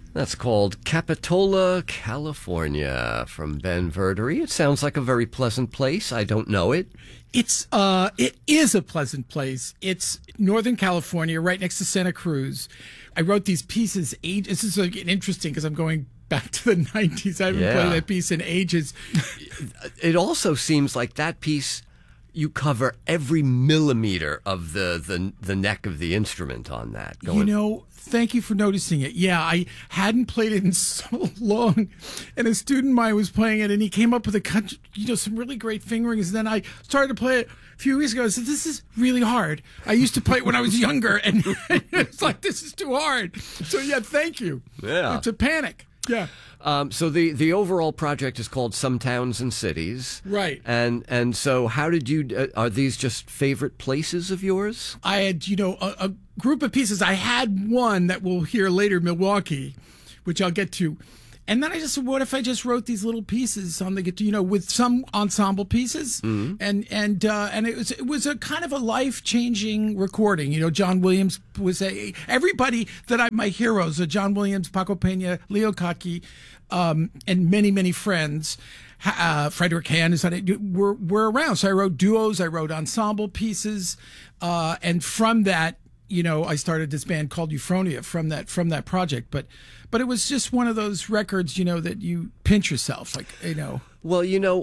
That's called Capitola, California, from Ben Verdery. It sounds like a very pleasant place. I don't know it. It is a pleasant place. It's Northern California, right next to Santa Cruz. I wrote these pieces. This is interesting because I'm going back to the 90s. I haven't played that piece in ages. It also seems like that piece, you cover every millimeter of the neck of the instrument on that. Thank you for noticing it. Yeah, I hadn't played it in so long, and a student of mine was playing it, and he came up with some really great fingerings. And then I started to play it a few weeks ago. I said, "This is really hard. I used to play it when I was younger, and it's like this is too hard." So yeah, thank you. Yeah, it's a panic. Yeah. So the overall project is called Some Towns and Cities. Right. And so how did you, are these just favorite places of yours? I had, a group of pieces. I had one that we'll hear later, Milwaukee, which I'll get to. And then I just said, what if I just wrote these little pieces on the guitar, with some ensemble pieces, and it was a kind of a life-changing recording. John Williams was everybody that my heroes, John Williams, Paco Pena, Leo Kottke, and many, many friends. Frederick Hand were around. So I wrote duos, I wrote ensemble pieces, and from that, I started this band called Euphronia from that project. But it was just one of those records, that you pinch yourself, Well,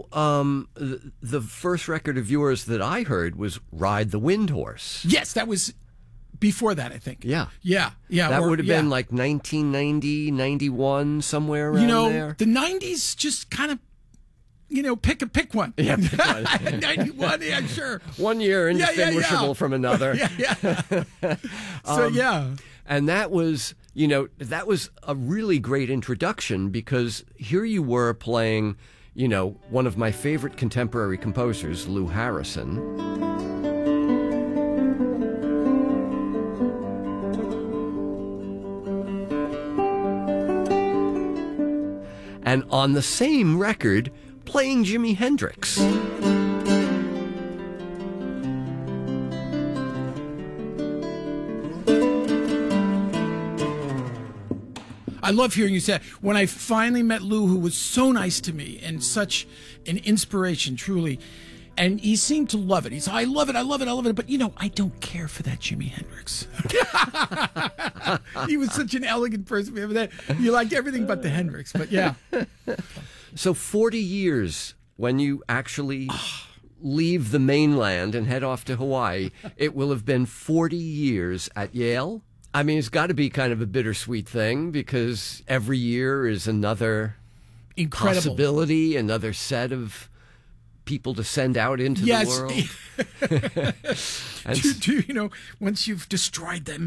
the first record of yours that I heard was Ride the Wind Horse. Yes, that was before that, I think. Yeah. Yeah. That would have been like 1990, 91, somewhere around there. The 90s just kind of, pick one. Yeah, pick one. 91, yeah, sure. 1 year indistinguishable from another. So, yeah. And that was, that was a really great introduction because here you were playing, one of my favorite contemporary composers, Lou Harrison. And on the same record, playing Jimi Hendrix. I love hearing you say that. When I finally met Lou, who was so nice to me and such an inspiration, truly, and he seemed to love it. He said, I love it, but, I don't care for that Jimi Hendrix. He was such an elegant person. You liked everything but the Hendrix, but yeah. So 40 years when you actually leave the mainland and head off to Hawaii, it will have been 40 years at Yale? I mean, it's got to be kind of a bittersweet thing because every year is another incredible possibility, another set of people to send out into the world. Once you've destroyed them,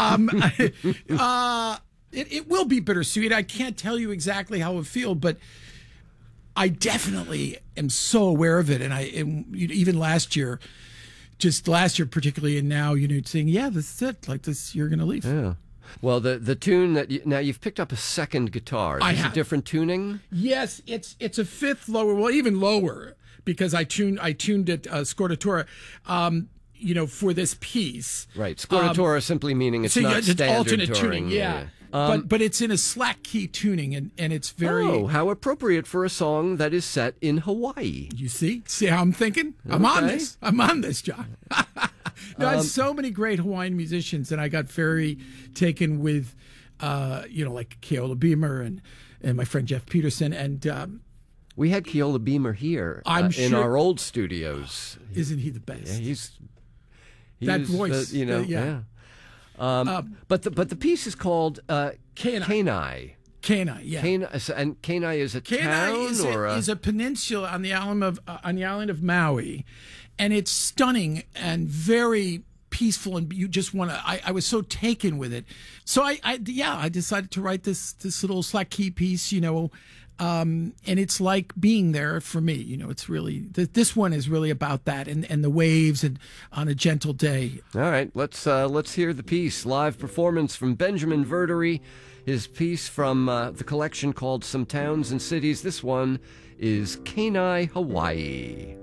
it will be bittersweet. I can't tell you exactly how it feels, but I definitely am so aware of it. And even last year particularly, and now, saying, yeah, this is it. Like this, you're going to leave. Yeah. Well, the tune that now you've picked up a second guitar. Is it a different tuning? Yes, it's a fifth lower, well, even lower, because I tuned it scordatura, for this piece. Right, scordatura simply meaning it's not standard alternate tuning. Yeah. But it's in a slack key tuning, and it's very... Oh, how appropriate for a song that is set in Hawaii. You see how I'm thinking? I'm on this, John. I have so many great Hawaiian musicians, and I got very taken with, like Keola Beamer and my friend Jeff Peterson, and... we had Keola Beamer here in our old studios. Isn't he the best? Yeah, he's that voice. Yeah. But the piece is called Kenai. Kenai, yeah. And Kenai is a town is a peninsula on the island of Maui, and it's stunning and very peaceful, and you just want to. I was so taken with it, so I decided to write this little slack key piece, and it's like being there for me. It's really this one is really about that and the waves and on a gentle day. All right, let's hear the piece. Live performance from Benjamin Verdery. His piece from the collection called Some Towns and Cities. This one is Kenai, Hawaii.